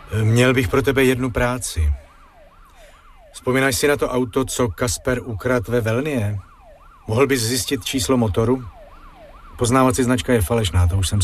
Měl bych pro tebe jednu práci. Vzpomínáš si na to auto, co Kasper ukradl ve Velnie? Mohl bys zjistit číslo motoru? Poznávací značka je falešná, to už jsem